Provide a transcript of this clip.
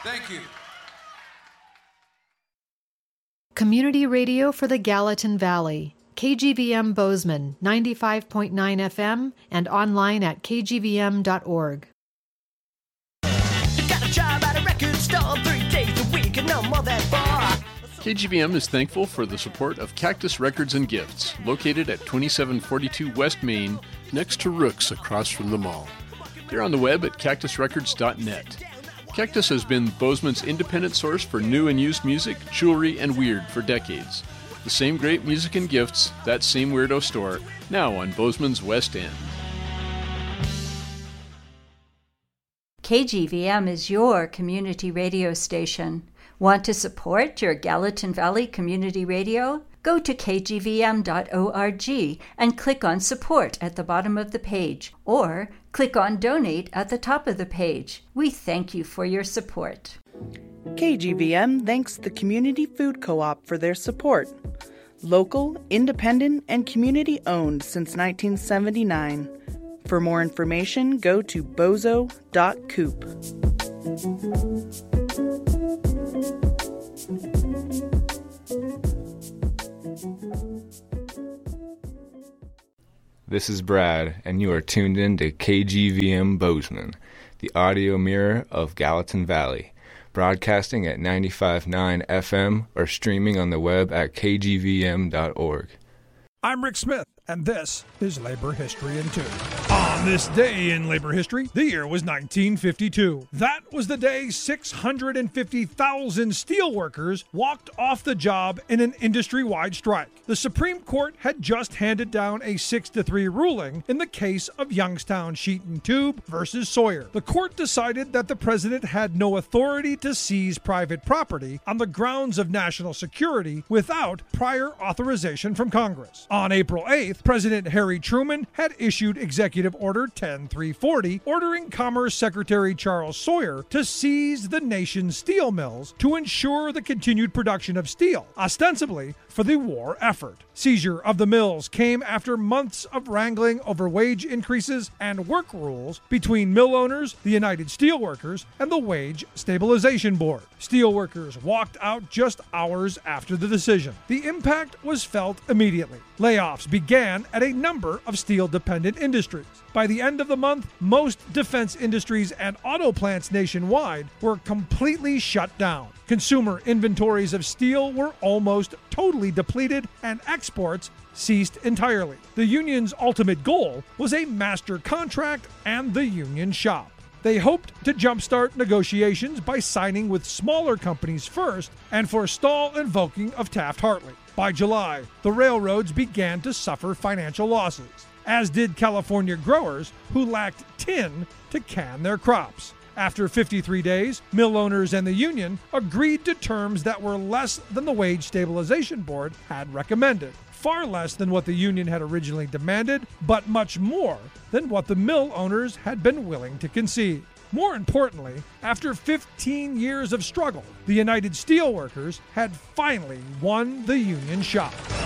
Thank you. Community radio for the Gallatin Valley. KGVM Bozeman, 95.9 FM, and online at kgvm.org. Got a job at a record store 3 days a week and no more than 4. KGVM is thankful for the support of Cactus Records and Gifts, located at 2742 West Main, next to Rook's across from the mall. They're on the web at cactusrecords.net. Cactus has been Bozeman's independent source for new and used music, jewelry, and weird for decades. The same great music and gifts, that same weirdo store, now on Bozeman's West End. KGVM is your community radio station. Want to support your Gallatin Valley Community Radio? Go to kgvm.org and click on Support at the bottom of the page, or click on Donate at the top of the page. We thank you for your support. KGVM thanks the Community Food Co-op for their support. Local, independent, and community-owned since 1979. For more information, go to bozo.coop. This is Brad, and you are tuned in to KGVM Bozeman, the audio mirror of Gallatin Valley, broadcasting at 95.9 FM or streaming on the web at kgvm.org. I'm Rick Smith, and this is Labor History in 2. On this day in labor history, the year was 1952. That was the day 650,000 steelworkers walked off the job in an industry-wide strike. The Supreme Court had just handed down a 6-3 ruling in the case of Youngstown Sheet and Tube versus Sawyer. The court decided that the president had no authority to seize private property on the grounds of national security without prior authorization from Congress. On April 8th, President Harry Truman had issued Executive Order 10340, ordering Commerce Secretary Charles Sawyer to seize the nation's steel mills to ensure the continued production of steel, ostensibly for the war effort. Seizure of the mills came after months of wrangling over wage increases and work rules between mill owners, the United Steelworkers, and the Wage Stabilization Board. Steelworkers walked out just hours after the decision. The impact was felt immediately. Layoffs began at a number of steel-dependent industries. By the end of the month, most defense industries and auto plants nationwide were completely shut down. Consumer inventories of steel were almost totally depleted, and exports ceased entirely. The union's ultimate goal was a master contract and the union shop. They hoped to jumpstart negotiations by signing with smaller companies first and forestall invoking of Taft-Hartley. By July, the railroads began to suffer financial losses, as did California growers who lacked tin to can their crops. After 53 days, mill owners and the union agreed to terms that were less than the Wage Stabilization Board had recommended. Far less than what the union had originally demanded, but much more than what the mill owners had been willing to concede. More importantly, after 15 years of struggle, the United Steelworkers had finally won the union shop.